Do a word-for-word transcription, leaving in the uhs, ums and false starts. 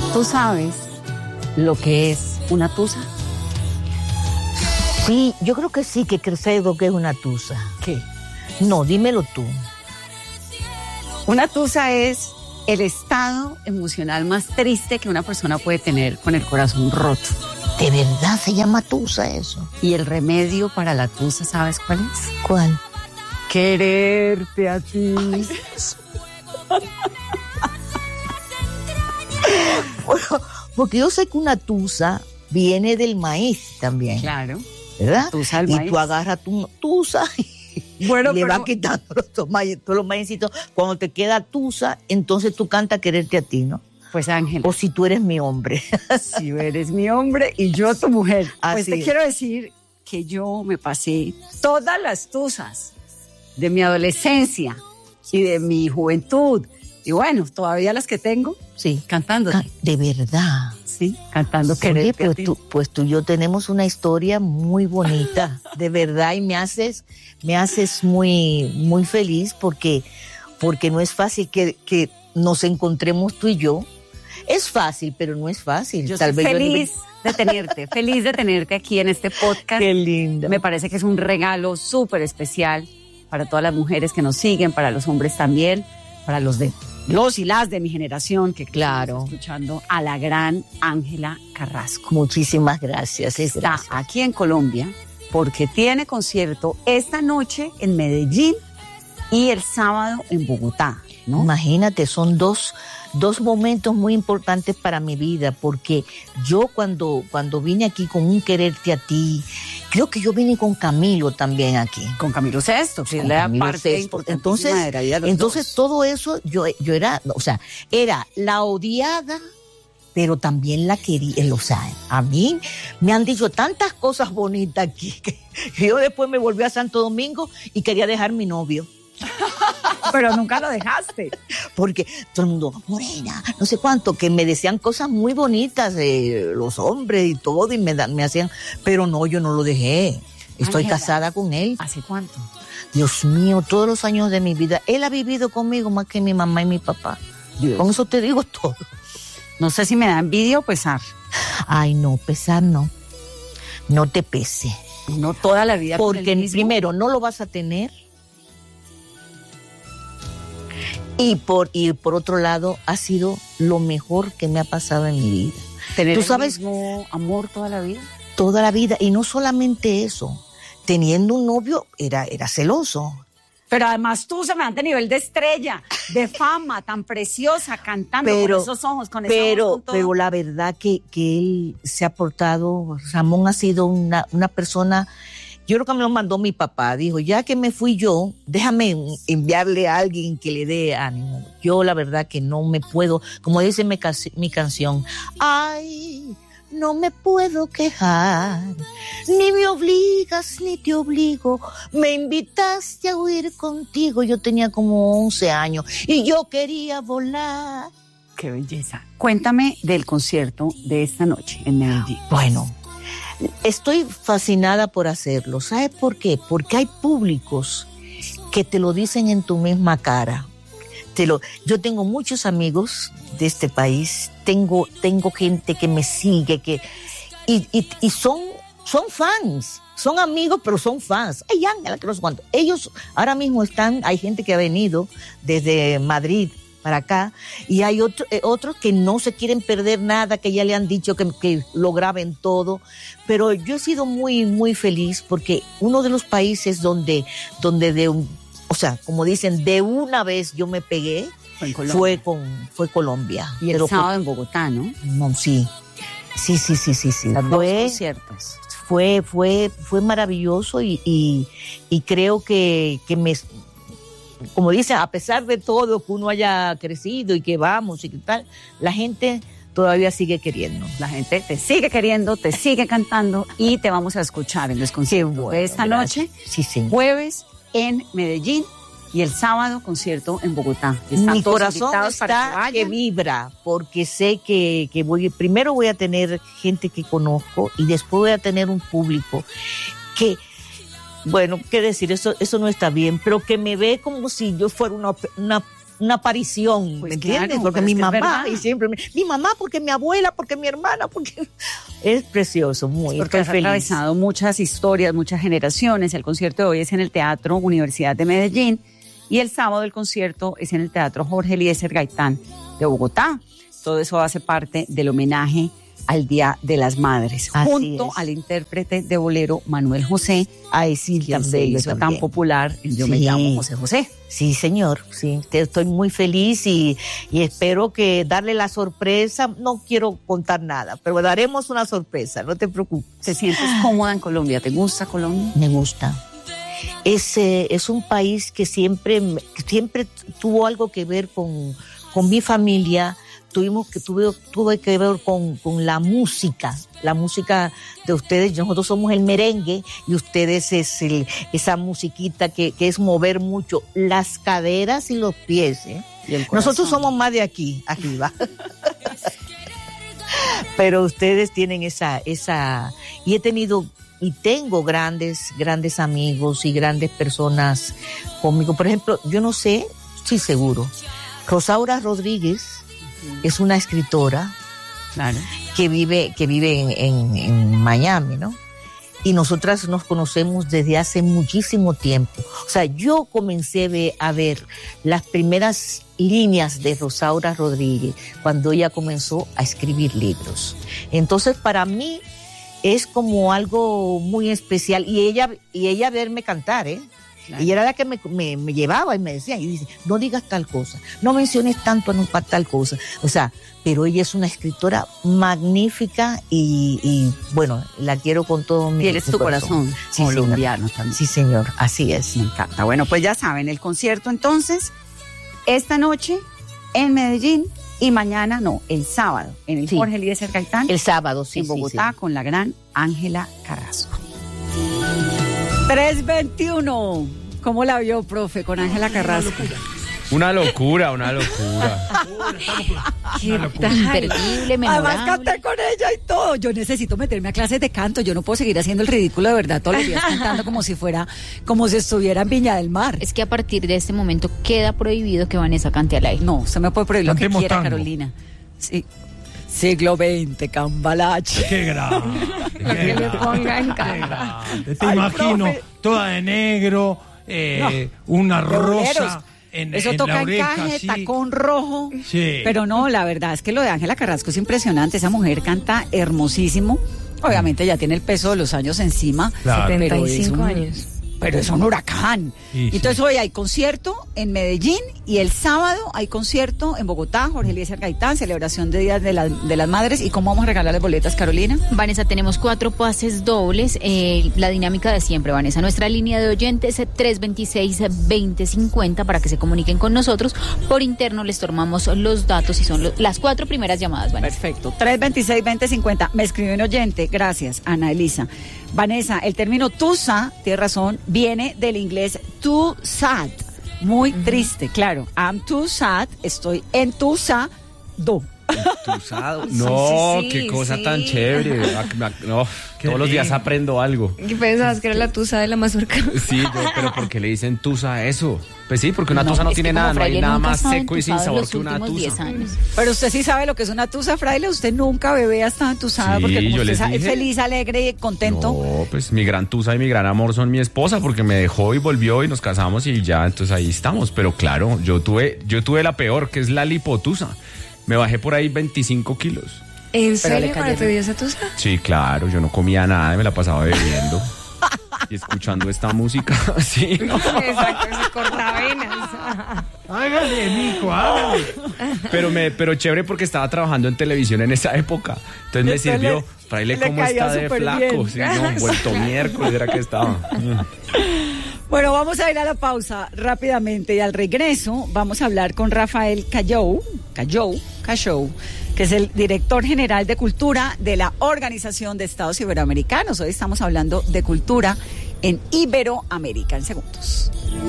¿Tú sabes lo que es una tusa? Sí, yo creo que sí, que sé lo que es una tusa. ¿Qué? No, dímelo tú. Una tusa es el estado emocional más triste que una persona puede tener con el corazón roto. ¿De verdad se llama tusa eso? Y el remedio para la tusa, ¿sabes cuál es? ¿Cuál? Quererte a ti. Ay, bueno, porque yo sé que una tusa viene del maíz también. Claro. ¿Verdad? Tusa al y maíz. tú agarras tu tusa y Bueno, le pero... vas quitando los, maíz, todos los maícitos. Cuando te queda tusa, entonces tú cantas quererte a ti, ¿no? Pues Ángela. O si tú eres mi hombre. Si eres mi hombre y yo tu mujer. Así pues te es. quiero decir que yo me pasé todas las tusas de mi adolescencia y de mi juventud. Y bueno, todavía las que tengo, Sí. cantando. Ca- De verdad. Sí, cantando Oye, quererte a pues ti. tú, pues tú y yo tenemos una historia muy bonita, de verdad, y me haces, me haces muy, muy feliz porque, porque no es fácil que, que nos encontremos tú y yo. Es fácil, pero no es fácil. Yo Tal estoy vez yo ni- feliz de tenerte, feliz de tenerte aquí en este podcast. Qué linda. Me parece que es un regalo súper especial para todas las mujeres que nos siguen, para los hombres también, para los de los y las de mi generación que Claro. estamos escuchando a la gran Ángela Carrasco. Muchísimas gracias. Es Está gracias. aquí en Colombia porque tiene concierto esta noche en Medellín y el sábado en Bogotá, ¿no? Imagínate, son dos, dos momentos muy importantes para mi vida, porque yo cuando, cuando vine aquí con un quererte a ti, creo que yo vine con Camilo también aquí. Con Camilo Sesto, que es Con la Camilo parte Sesto. importantísima Entonces, de la vida de los entonces dos. todo eso, yo, yo era, o sea, era la odiada, pero también la quería, o sea, a mí me han dicho tantas cosas bonitas aquí, que yo después me volví a Santo Domingo y quería dejar mi novio. Pero nunca lo dejaste. Porque todo el mundo, morena, no sé cuánto, que me decían cosas muy bonitas, eh, los hombres y todo, y me, da- me hacían, pero no, yo no lo dejé. Estoy Ángela. casada con él. ¿Hace cuánto? Dios mío, todos los años de mi vida, él ha vivido conmigo más que mi mamá y mi papá. Con eso te digo todo. No sé si me da envidia o pesar. Ay, no, pesar no. No te pese. No toda la vida. con Porque el mismo. primero no lo vas a tener. Y por, y por otro lado, ha sido lo mejor que me ha pasado en mi vida. Tener ¿Tú el sabes? mismo amor toda la vida. Toda la vida. Y no solamente eso. Teniendo un novio, era, era celoso. Pero además tú se me dan nivel de estrella, de fama, tan preciosa, cantando Pero, con esos ojos, con esa voz, pero, con todo. pero la verdad que, que él se ha portado, Ramón ha sido una, una persona, yo creo que me lo mandó mi papá, dijo, ya que me fui yo, déjame enviarle a alguien que le dé ánimo. Yo la verdad que no me puedo, como dice mi, casi- mi canción, ay, no me puedo quejar, ni me obligas ni te obligo, me invitaste a huir contigo, yo tenía como once años y yo quería volar. Qué belleza. Cuéntame del concierto de esta noche en Medellín. Bueno, estoy fascinada por hacerlo. ¿Sabes por qué? Porque hay públicos que te lo dicen en tu misma cara. Te lo, yo tengo muchos amigos de este país, tengo, tengo gente que me sigue, que, y, y, y son, son fans, son amigos, pero son fans. Ay, Ángela, que no sé cuánto. Ellos ahora mismo están, hay gente que ha venido desde Madrid para acá, y hay otro, eh, otros que no se quieren perder nada, que ya le han dicho que, que lo graben todo, pero yo he sido muy, muy feliz porque uno de los países donde, donde de un, o sea, como dicen, de una vez yo me pegué, Fue en Colombia. fue con, fue Colombia. Y el Pero sábado en Bogotá, ¿no? fue- no, sí, sí, sí, sí, sí, sí. Las dos Fue, conciertos. fue, fue, fue maravilloso y, y, y creo que, que me, como dicen, a pesar de todo que uno haya crecido y que vamos y que tal, la gente todavía sigue queriendo. La gente te sigue queriendo, te sigue cantando y te vamos a escuchar en los conciertos Qué bueno, de esta gracias. noche, Sí, sí. jueves en Medellín y el sábado concierto en Bogotá. Están Mi todos corazón invitados para que está que vayan. vibra, porque sé que, que voy, primero voy a tener gente que conozco y después voy a tener un público que, bueno, qué decir, eso, eso no está bien, pero que me ve como si yo fuera una, una una aparición, Pues ¿me entiendes? claro, Porque pero mi es que es mamá, verdad. y siempre, me- mi mamá, porque mi abuela, porque mi hermana, porque... Es precioso, muy, Porque estoy has feliz. atravesado muchas historias, muchas generaciones. El concierto de hoy es en el Teatro Universidad de Medellín y el sábado el concierto es en el Teatro Jorge Eliezer Gaitán de Bogotá. Todo eso hace parte del homenaje al Día de las Madres, Así junto es. al intérprete de bolero Manuel José, Ay, sí, quien tan se bello hizo tan también. popular en Yo me Sí. llamo José José. Sí, señor, sí, te- estoy muy feliz y, y espero que darle la sorpresa, no quiero contar nada, pero daremos una sorpresa, no te preocupes. ¿Te sientes cómoda en Colombia? ¿Te gusta Colombia? Me gusta. Es, eh, es un país que siempre, me- que siempre tuvo algo que ver con, con mi familia, tuvimos que, tuve, tuve que ver con, con la música, la música de ustedes. Nosotros somos el merengue y ustedes es el, esa musiquita que, que es mover mucho las caderas y los pies, ¿eh? Y el Nosotros corazón. somos más de aquí, arriba. Pero ustedes tienen esa, esa, y he tenido y tengo grandes, grandes amigos y grandes personas conmigo. Por ejemplo, yo no sé, estoy seguro, Rosaura Rodríguez es una escritora Claro. que vive, que vive en, en, en Miami, ¿no? Y nosotras nos conocemos desde hace muchísimo tiempo. O sea, yo comencé ve- a ver las primeras líneas de Rosaura Rodríguez cuando ella comenzó a escribir libros. Entonces, para mí es como algo muy especial. Y ella, y ella verme cantar, ¿eh? Claro. Ella era la que me, me, me llevaba y me decía, y dice, no digas tal cosa, no menciones tanto no para tal cosa. O sea, pero ella es una escritora magnífica y, y bueno, la quiero con todo mi, Y eres mi tu corazón, Sí, colombiano también. Sí, señor, así es. Me encanta. Bueno, pues ya saben, el concierto entonces, esta noche en Medellín y mañana, no, el sábado, en el Sí. Jorge Eliezer Gaitán, El sábado, sí, en sí, Bogotá, sí. con la gran Ángela Carrasco. tres veintiuno. ¿Cómo la vio, profe, con Ángela Carrasco? Una locura, una locura. Qué tan imperdible, Además memorable. canté con ella y todo. Yo necesito meterme a clases de canto. Yo no puedo seguir haciendo el ridículo de verdad todos los días cantando como si fuera, como si estuviera en Viña del Mar. Es que a partir de este momento queda prohibido que Vanessa cante al aire. No, se me puede prohibir lo que Cantemos quiera, tango. Carolina. Sí. Siglo veinte, Cambalache. Qué grande. Lo que le ponga en Qué cara. grande. Te Ay, imagino profe. toda de negro, eh, una De boleros. rosa en, Eso en toca la oreja, encaje, así. tacón rojo. Sí. Pero no, la verdad es que lo de Ángela Carrasco es impresionante. Esa mujer canta hermosísimo. Obviamente ya tiene el peso de los años encima. Claro. pero setenta y es cinco un- años. Pero es un huracán. Sí, sí. Entonces hoy hay concierto en Medellín y el sábado hay concierto en Bogotá, Jorge Eliezer Gaitán, celebración de Días de, la- de las Madres. ¿Y cómo vamos a regalarles boletas, Carolina? Vanessa, tenemos cuatro pases dobles. eh, la dinámica de siempre, Vanessa. Nuestra línea de oyentes, tres veintiséis, veinte cincuenta, para que se comuniquen con nosotros. Por interno les tomamos los datos y son lo- las cuatro primeras llamadas, Vanessa. Perfecto. tres veintiséis, veinte cincuenta. Me escribió un oyente. Gracias, Ana Elisa. Vanessa, el término tusa, tiene razón, viene del inglés too sad. Muy triste, claro. I'm too sad, estoy entusado. Entusado. No, sí, qué cosa sí. tan chévere. No, Qué todos los días lindo. aprendo algo. ¿Qué pensabas que era la tusa de la mazorca? Sí, yo, pero ¿por qué le dicen tusa a eso? Pues sí, porque una No, tusa no es que tiene como nada, no hay Fraile nada nunca más estaba seco y sin entusado en sabor los que una últimos diez tusa. años. Pero usted sí sabe lo que es una tusa, fraile. Usted nunca, bebé, ha estado entusada Sí, porque como yo usted les sa- es dije. feliz, alegre y contento. No, pues mi gran tusa y mi gran amor son mi esposa porque me dejó y volvió y nos casamos y ya, entonces ahí estamos. Pero claro, yo tuve, yo tuve la peor, que es la lipotusa. Me bajé por ahí veinticinco kilos. ¿En le serio cuando cayeron. te dio esa tusa? Sí, claro, yo no comía nada, me la pasaba bebiendo y escuchando esta música. Sí, no. Exacto, ese cortavenas. Hágale, mijo, hágale. Pero me, pero chévere porque estaba trabajando en televisión en esa época. Entonces me Entonces sirvió. le- Fraile, le ¿cómo caía está de súper flaco? bien. Sí, no, vuelto miércoles era que estaba. Bueno, vamos a ir a la pausa rápidamente y al regreso vamos a hablar con Rafael Callou, Callou, Callou, que es el director general de cultura de la Organización de Estados Iberoamericanos. Hoy estamos hablando de cultura en Iberoamérica en segundos.